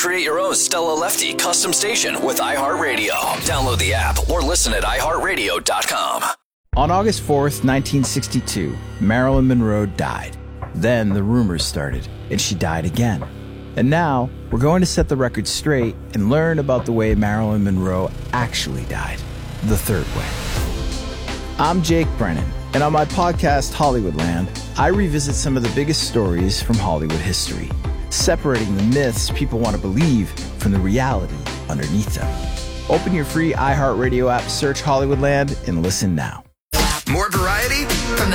Create your own Stella Lefty custom station with iHeartRadio. Download the app or listen at iHeartRadio.com. On August 4th, 1962, Marilyn Monroe died. Then the rumors started, and she died again. And now, we're going to set the record straight and learn about the way Marilyn Monroe actually died. The third way. I'm Jake Brennan, and on my podcast, Hollywoodland, I revisit some of the biggest stories from Hollywood history, separating the myths people want to believe from the reality underneath them. Open your free iHeartRadio app, search Hollywoodland, and listen now. More variety from the